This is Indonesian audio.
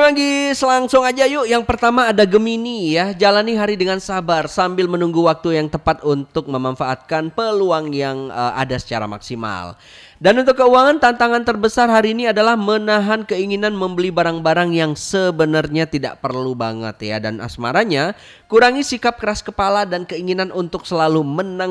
Manggis, langsung aja yuk. Yang pertama ada Gemini ya. Jalani hari dengan sabar sambil menunggu waktu yang tepat untuk memanfaatkan peluang yang ada secara maksimal. Dan untuk keuangan, tantangan terbesar hari ini adalah menahan keinginan membeli barang-barang yang sebenarnya tidak perlu banget ya. Dan asmaranya, kurangi sikap keras kepala dan keinginan untuk selalu menang